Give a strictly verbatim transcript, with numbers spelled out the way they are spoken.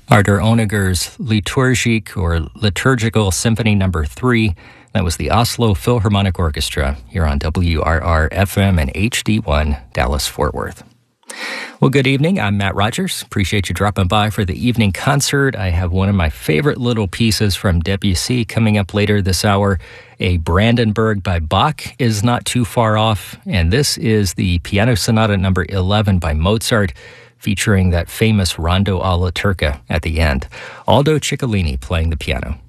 Artur Honegger's Liturgique or Liturgical Symphony Number Three. That was the Oslo Philharmonic Orchestra here on W R R F M and H D one Dallas-Fort Worth. Well, good evening. I'm Matt Rogers. Appreciate you dropping by for the evening concert. I have one of my favorite little pieces from Debussy coming up later this hour. A Brandenburg by Bach is not too far off, and this is the Piano Sonata Number eleven by Mozart, featuring that famous Rondo alla Turca at the end. Aldo Ciccolini playing the piano.